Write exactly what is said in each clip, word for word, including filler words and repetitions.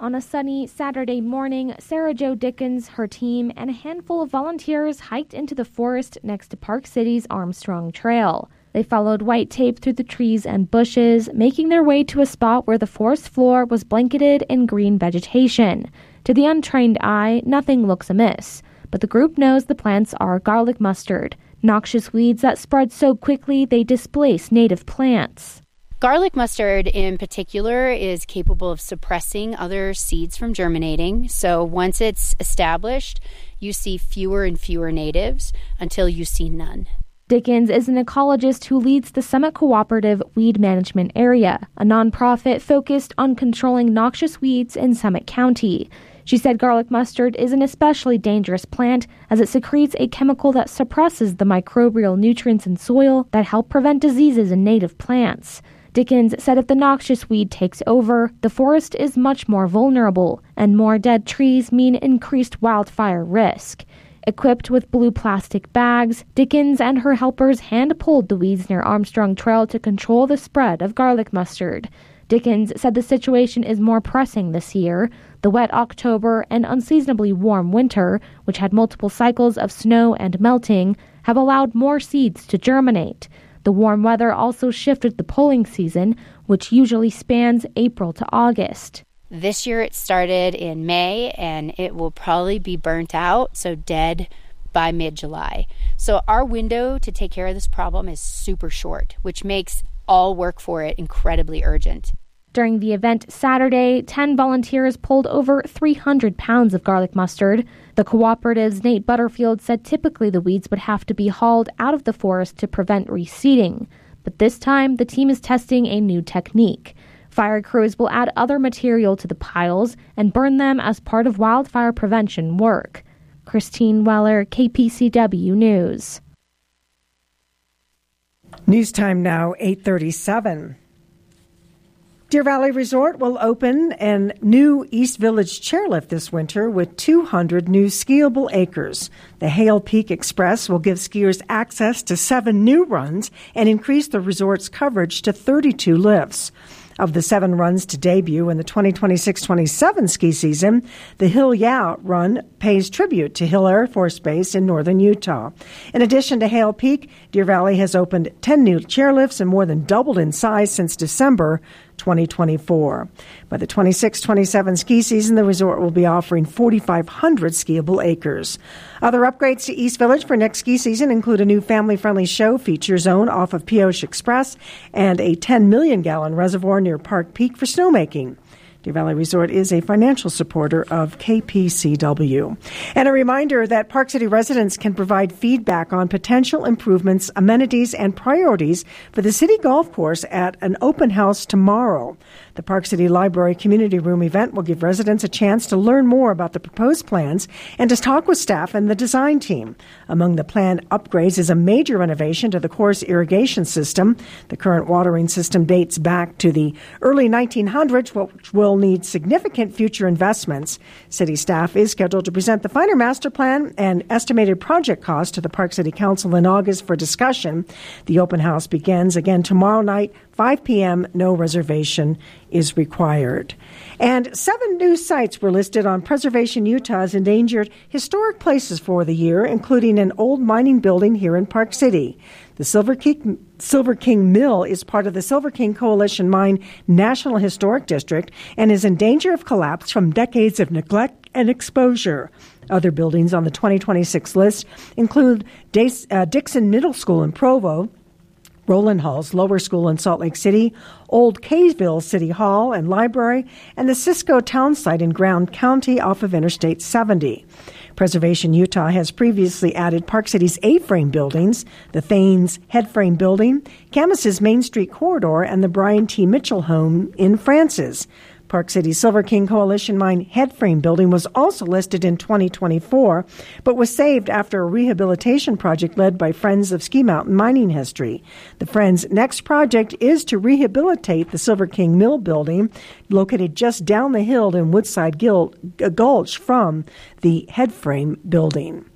On a sunny Saturday morning, Sarah Jo Dickens, her team, and a handful of volunteers hiked into the forest next to Park City's Armstrong Trail. They followed white tape through the trees and bushes, making their way to a spot where the forest floor was blanketed in green vegetation. To the untrained eye, nothing looks amiss, but the group knows the plants are garlic mustard, noxious weeds that spread so quickly they displace native plants. Garlic mustard in particular is capable of suppressing other seeds from germinating. So once it's established, you see fewer and fewer natives until you see none. Dickens is an ecologist who leads the Summit Cooperative Weed Management Area, a nonprofit focused on controlling noxious weeds in Summit County. She said garlic mustard is an especially dangerous plant as it secretes a chemical that suppresses the microbial nutrients in soil that help prevent diseases in native plants. Dickens said if the noxious weed takes over, the forest is much more vulnerable, and more dead trees mean increased wildfire risk. Equipped with blue plastic bags, Dickens and her helpers hand-pulled the weeds near Armstrong Trail to control the spread of garlic mustard. Dickens said the situation is more pressing this year. The wet October and unseasonably warm winter, which had multiple cycles of snow and melting, have allowed more seeds to germinate. The warm weather also shifted the pulling season, which usually spans April to August. This year it started in May, and it will probably be burnt out, so dead by mid-July. So our window to take care of this problem is super short, which makes all work for it incredibly urgent. During the event Saturday, ten volunteers pulled over three hundred pounds of garlic mustard. The cooperative's Nate Butterfield said typically the weeds would have to be hauled out of the forest to prevent reseeding. But this time, the team is testing a new technique. Fire crews will add other material to the piles and burn them as part of wildfire prevention work. Christine Weller, K P C W News. News time now, eight thirty-seven. Deer Valley Resort will open a new East Village chairlift this winter with two hundred new skiable acres. The Hale Peak Express will give skiers access to seven new runs and increase the resort's coverage to thirty-two lifts. Of the seven runs to debut in the twenty twenty-six twenty-seven ski season, the Hill Yeah run pays tribute to Hill Air Force Base in northern Utah. In addition to Hale Peak, Deer Valley has opened ten new chairlifts and more than doubled in size since December twenty twenty-four. By the twenty-six twenty-seven ski season, the resort will be offering forty-five hundred skiable acres. Other upgrades to East Village for next ski season include a new family-friendly show feature zone off of Pioche Express and a ten million gallon reservoir near Park Peak for snowmaking. Deer Valley Resort is a financial supporter of K P C W. And a reminder that Park City residents can provide feedback on potential improvements, amenities, and priorities for the city golf course at an open house tomorrow. The Park City Library Community Room event will give residents a chance to learn more about the proposed plans and to talk with staff and the design team. Among the planned upgrades is a major renovation to the course irrigation system. The current watering system dates back to the early nineteen hundreds, which will need significant future investments. City staff is scheduled to present the finer master plan and estimated project cost to the Park City Council in August for discussion. The open house begins again tomorrow night, five p.m. No reservation is required. And seven new sites were listed on Preservation Utah's endangered historic places for the year, including an old mining building here in Park City. The Silver King, Silver King Mill is part of the Silver King Coalition Mine National Historic District and is in danger of collapse from decades of neglect and exposure. Other buildings on the twenty twenty-six list include Dace, uh, Dixon Middle School in Provo, Roland Hall's Lower School in Salt Lake City, Old Kaysville City Hall and Library, and the Cisco Town Site in Grand County off of Interstate seventy. Preservation Utah has previously added Park City's A-frame buildings, the Thanes Headframe Building, Camus's Main Street Corridor, and the Brian T. Mitchell Home in Francis. Park City's Silver King Coalition Mine Headframe Building was also listed in twenty twenty-four, but was saved after a rehabilitation project led by Friends of Ski Mountain Mining History. The Friends' next project is to rehabilitate the Silver King Mill Building, located just down the hill in Woodside Gulch from the Headframe Building.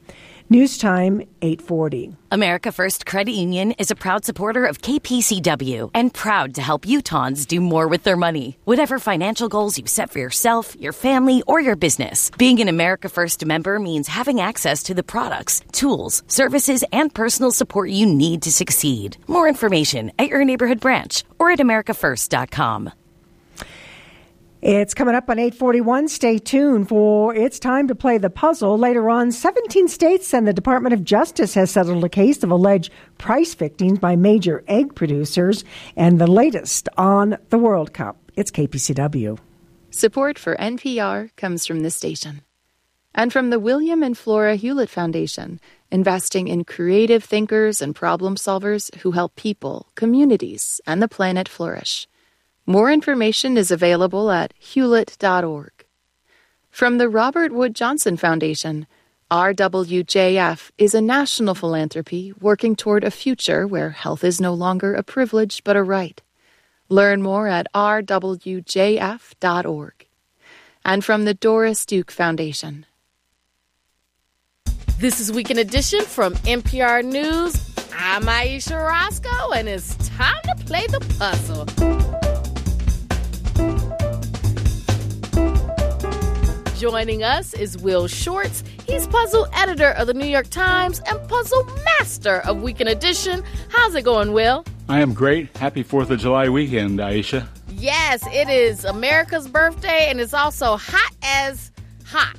News time, eight forty. America First Credit Union is a proud supporter of K P C W and proud to help Utahns do more with their money. Whatever financial goals you set for yourself, your family, or your business, being an America First member means having access to the products, tools, services, and personal support you need to succeed. More information at your neighborhood branch or at america first dot com. It's coming up on eight forty-one. Stay tuned for It's Time to Play the Puzzle. Later on, seventeen states and the Department of Justice has settled a case of alleged price fixing by major egg producers, and the latest on the World Cup. It's K P C W. Support for N P R comes from this station and from the William and Flora Hewlett Foundation, investing in creative thinkers and problem solvers who help people, communities, and the planet flourish. More information is available at hewlett dot org. From the Robert Wood Johnson Foundation, R W J F is a national philanthropy working toward a future where health is no longer a privilege but a right. Learn more at r w j f dot org. And from the Doris Duke Foundation. This is Weekend Edition from N P R News. I'm Aisha Roscoe, and it's time to play the puzzle. Joining us is Will Shortz. He's puzzle editor of the New York Times and puzzle master of Weekend Edition. How's it going, Will? I am great. Happy fourth of July weekend, Aisha. Yes, it is America's birthday, and it's also hot as hot.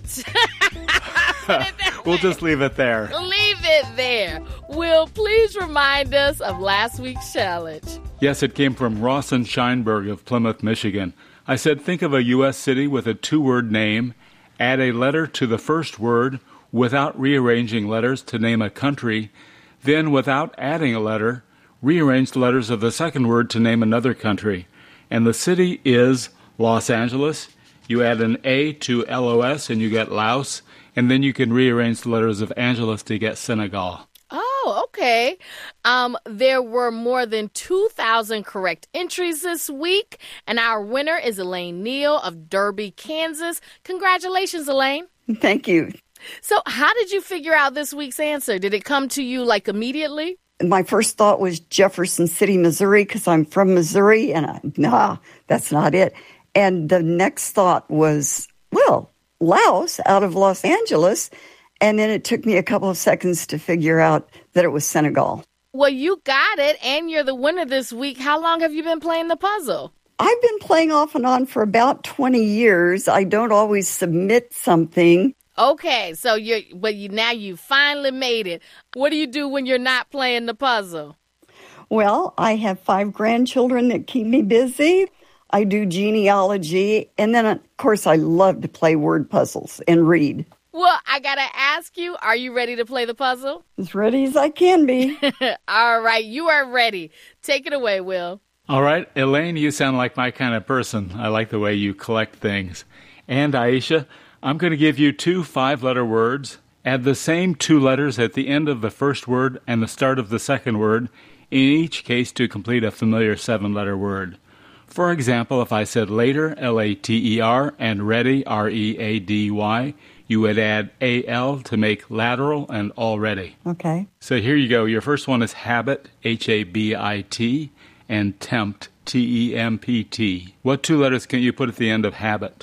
We'll just leave it there. Leave it there. Will, please remind us of last week's challenge. Yes, it came from Rawson Scheinberg of Plymouth, Michigan. I said, think of a U S city with a two-word name. Add a letter to the first word without rearranging letters to name a country. Then, without adding a letter, rearrange the letters of the second word to name another country. And the city is Los Angeles. You add an A to L O S and you get Laos. And then you can rearrange the letters of Angeles to get Senegal. Oh, okay. Um, there were more than two thousand correct entries this week, and our winner is Elaine Neal of Derby, Kansas. Congratulations, Elaine. Thank you. So how did you figure out this week's answer? Did it come to you, like, immediately? My first thought was Jefferson City, Missouri, because I'm from Missouri, and I, nah, that's not it. And the next thought was, well, Laos out of Los Angeles. And then it took me a couple of seconds to figure out that it was Senegal. Well, you got it, and you're the winner this week. How long have you been playing the puzzle? I've been playing off and on for about twenty years. I don't always submit something. Okay, so you're, well, you now you finally made it. What do you do when you're not playing the puzzle? Well, I have five grandchildren that keep me busy. I do genealogy, and then, of course, I love to play word puzzles and read. Well, I got to ask you, are you ready to play the puzzle? As ready as I can be. All right, you are ready. Take it away, Will. All right, Elaine, you sound like my kind of person. I like the way you collect things. And Aisha, I'm going to give you two five-letter words. Add the same two letters at the end of the first word and the start of the second word, in each case to complete a familiar seven-letter word. For example, if I said later, L A T E R, and ready, R E A D Y, you would add A L to make lateral and already. Okay. So here you go. Your first one is habit, H A B I T, and tempt, T E M P T. What two letters can you put at the end of habit?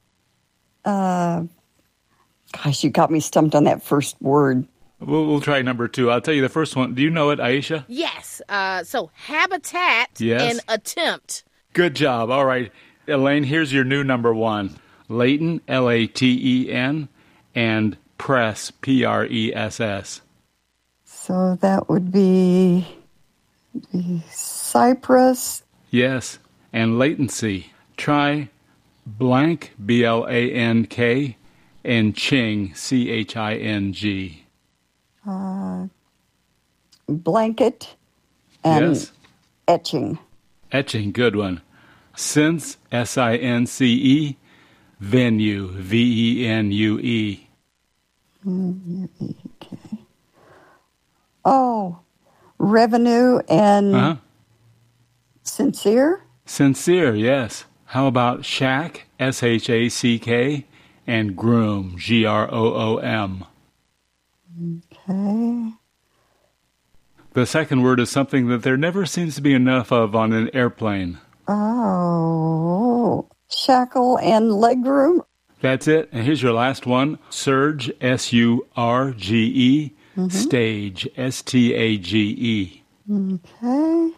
Uh, gosh, you got me stumped on that first word. We'll, we'll try number two. I'll tell you the first one. Do you know it, Aisha? Yes. Uh, so habitat yes. and attempt. Good job. All right. Elaine, here's your new number one. Laten, L A T E N, and press, P R E S S. So that would be, be Cyprus. Yes, and latency. Try blank, B L A N K, and ching, C H I N G. Uh, blanket and yes. etching. Etching, good one. Since, S I N C E, venue, V E N U E. Okay. Oh, revenue and uh-huh. sincere? Sincere, yes. How about shack, S H A C K, and groom, G R O O M? Okay. The second word is something that there never seems to be enough of on an airplane. Oh, shackle and legroom. That's it. And here's your last one. Surge, S U R G E. Mm-hmm. Stage, S T A G E. Okay.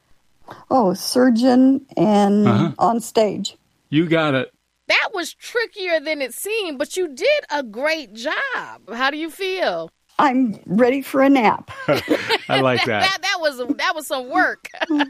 Oh, surgeon and uh-huh. on stage. You got it. That was trickier than it seemed, but you did a great job. How do you feel? I'm ready for a nap. I like that. that. That was that was some work.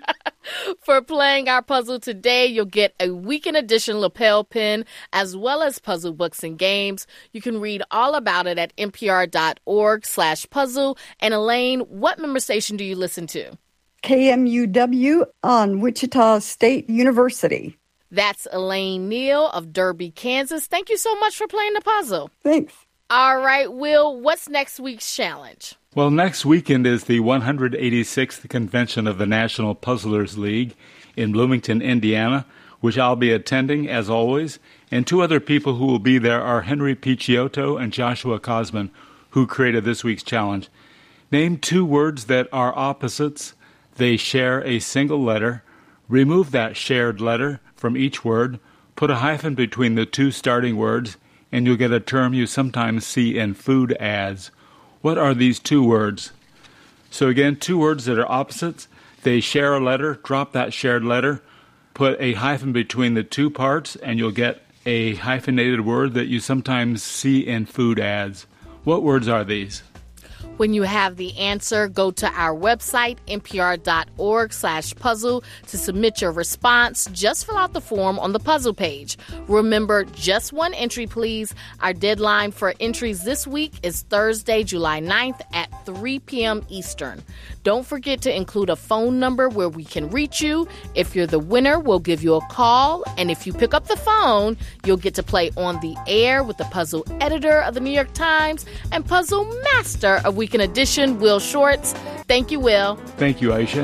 For playing our puzzle today, you'll get a weekend edition lapel pin as well as puzzle books and games. You can read all about it at npr.org slash puzzle. And Elaine, what member station do you listen to? K M U W on Wichita State University. That's Elaine Neal of Derby, Kansas. Thank you so much for playing the puzzle. Thanks. All right, Will, what's next week's challenge? Well, next weekend is the one hundred eighty-sixth convention of the National Puzzlers League in Bloomington, Indiana, which I'll be attending, as always. And two other people who will be there are Henry Picciotto and Joshua Cosman, who created this week's challenge. Name two words that are opposites. They share a single letter. Remove that shared letter from each word. Put a hyphen between the two starting words, and you'll get a term you sometimes see in food ads. What are these two words? So again, two words that are opposites. They share a letter. Drop that shared letter. Put a hyphen between the two parts, and you'll get a hyphenated word that you sometimes see in food ads. What words are these? When you have the answer, go to our website, npr.org slash puzzle, to submit your response. Just fill out the form on the puzzle page. Remember, just one entry, please. Our deadline for entries this week is Thursday, July ninth at three p.m. Eastern. Don't forget to include a phone number where we can reach you. If you're the winner, we'll give you a call. And if you pick up the phone, you'll get to play on the air with the puzzle editor of the New York Times and puzzle master of Weekend Edition, Will Shortz. Thank you, Will. Thank you, Aisha.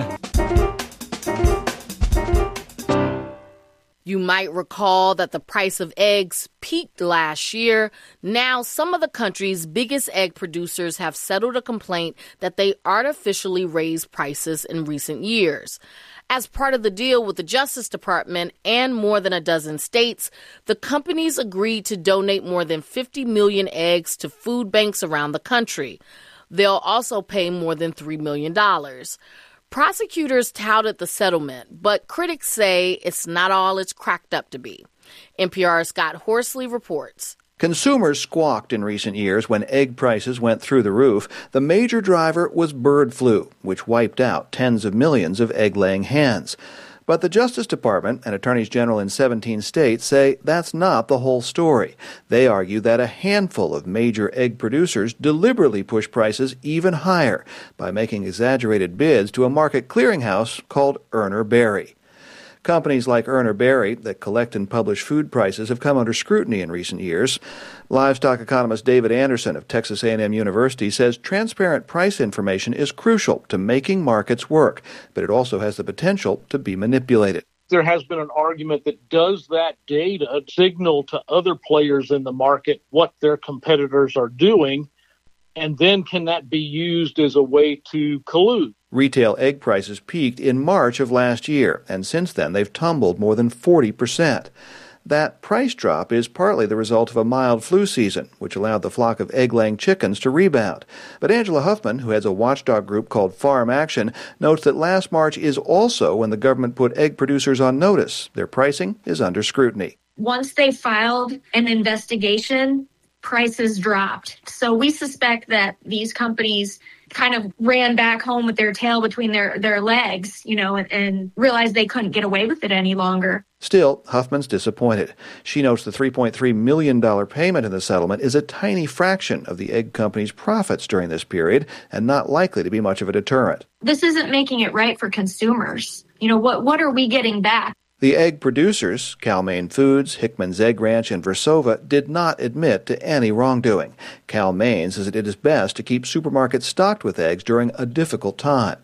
You might recall that the price of eggs peaked last year. Now, some of the country's biggest egg producers have settled a complaint that they artificially raised prices in recent years. As part of the deal with the Justice Department and more than a dozen states, the companies agreed to donate more than fifty million eggs to food banks around the country. They'll also pay more than three million dollars. Prosecutors touted the settlement, but critics say it's not all it's cracked up to be. N P R's Scott Horsley reports. Consumers squawked in recent years when egg prices went through the roof. The major driver was bird flu, which wiped out tens of millions of egg-laying hens. But the Justice Department and attorneys general in seventeen states say that's not the whole story. They argue that a handful of major egg producers deliberately push prices even higher by making exaggerated bids to a market clearinghouse called Urner Barry. Companies like Urner Barry that collect and publish food prices have come under scrutiny in recent years. Livestock economist David Anderson of Texas A and M University says transparent price information is crucial to making markets work, but it also has the potential to be manipulated. There has been an argument that does that data signal to other players in the market what their competitors are doing, and then can that be used as a way to collude? Retail egg prices peaked in March of last year, and since then they've tumbled more than forty percent. That price drop is partly the result of a mild flu season, which allowed the flock of egg-laying chickens to rebound. But Angela Huffman, who heads a watchdog group called Farm Action, notes that last March is also when the government put egg producers on notice. Their pricing is under scrutiny. Once they filed an investigation, prices dropped. So we suspect that these companies kind of ran back home with their tail between their, their legs, you know, and, and realized they couldn't get away with it any longer. Still, Huffman's disappointed. She notes the three point three million dollars payment in the settlement is a tiny fraction of the egg company's profits during this period and not likely to be much of a deterrent. This isn't making it right for consumers. You know, what, what are we getting back? The egg producers, Cal-Maine Foods, Hickman's Egg Ranch, and Versova, did not admit to any wrongdoing. Cal-Maine says it did its best to keep supermarkets stocked with eggs during a difficult time.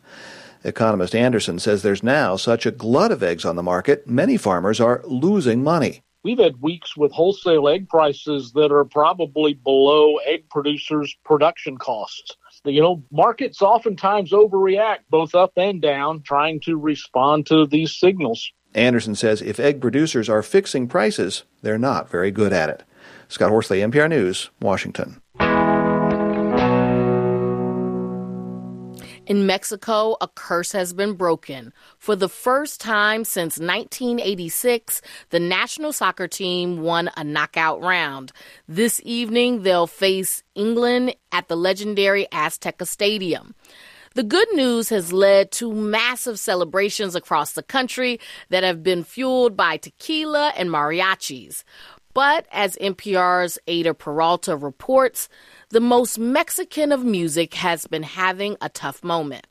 Economist Anderson says there's now such a glut of eggs on the market, many farmers are losing money. we've had weeks with wholesale egg prices that are probably below egg producers' production costs. You know, markets oftentimes overreact both up and down, trying to respond to these signals. Anderson says if egg producers are fixing prices, they're not very good at it. Scott Horsley, N P R News, Washington. In Mexico, a curse has been broken. For the first time since nineteen eighty-six, the national soccer team won a knockout round. This evening, they'll face England at the legendary Azteca Stadium. The good news has led to massive celebrations across the country that have been fueled by tequila and mariachis. But as N P R's Ada Peralta reports, the most Mexican of music has been having a tough moment.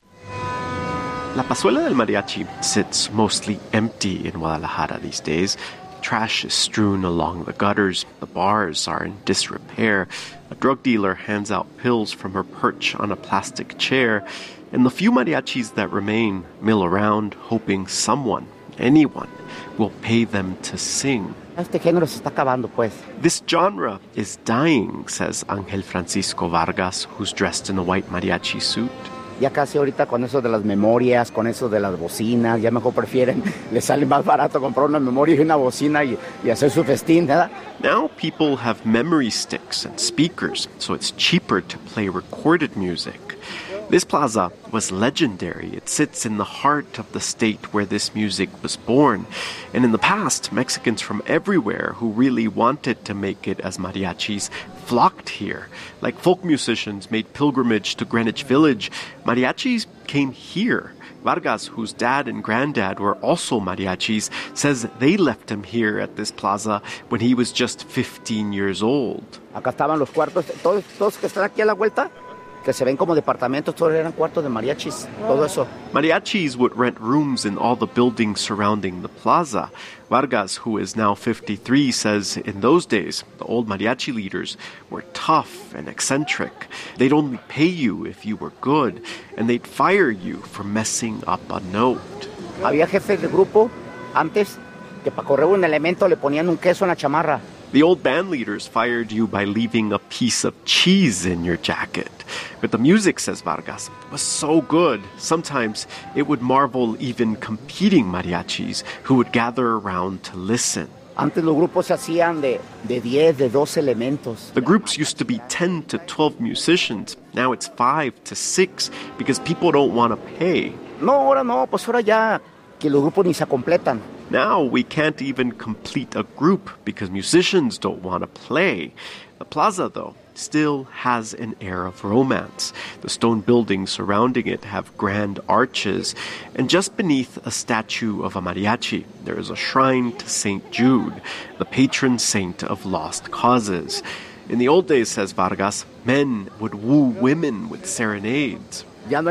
La Pazuela del Mariachi sits mostly empty in Guadalajara these days. Trash is strewn along the gutters. The bars are in disrepair. A drug dealer hands out pills from her perch on a plastic chair. And the few mariachis that remain mill around, hoping someone, anyone, will pay them to sing. Este género se está acabando, pues. This genre is dying, says Ángel Francisco Vargas, who's dressed in a white mariachi suit. Ya casi ahorita con eso de las memorias, con eso de las bocinas, ya mejor prefieren, les sale más barato comprar una memoria y una bocina y, y hacer su festín, ¿verdad? Now people have memory sticks and speakers, so it's cheaper to play recorded music. This plaza was legendary. It sits in the heart of the state where this music was born. And in the past, Mexicans from everywhere who really wanted to make it as mariachis flocked here. Like folk musicians made pilgrimage to Greenwich Village, mariachis came here. Vargas, whose dad and granddad were also mariachis, says they left him here at this plaza when he was just fifteen years old. Acá estaban los cuartos, todos, todos que están aquí a la vuelta, que se ven como departamentos, todos eran cuartos de mariachis, todo eso. Mariachis would rent rooms in all the buildings surrounding the plaza. Vargas, who is now fifty-three, says in those days, the old mariachi leaders were tough and eccentric. They'd only pay you if you were good, and they'd fire you for messing up a note. Había jefes de grupo antes que para correr un elemento le ponían un queso en la chamarra. The old band leaders fired you by leaving a piece of cheese in your jacket. But the music, says Vargas, was so good. Sometimes it would marvel even competing mariachis who would gather around to listen. Antes los grupos se hacían de, de diez, de doce elementos. The groups used to be ten to twelve musicians. Now it's five to six because people don't want to pay. No, ahora no, pues ahora ya que los grupos ni se completan. Now we can't even complete a group because musicians don't want to play. The plaza, though, still has an air of romance. The stone buildings surrounding it have grand arches, and just beneath a statue of a mariachi, there is a shrine to Saint Jude, the patron saint of lost causes. In the old days, says Vargas, men would woo women with serenades. Ya no